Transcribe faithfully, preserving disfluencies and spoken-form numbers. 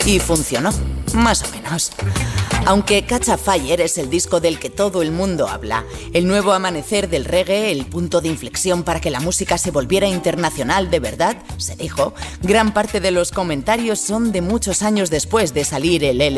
Y funcionó, más o menos. Aunque Catch a Fire es el disco del que todo el mundo habla, el nuevo amanecer del reggae, el punto de inflexión para que la música se volviera internacional de verdad, se dijo, gran parte de los comentarios son de muchos años después de salir el L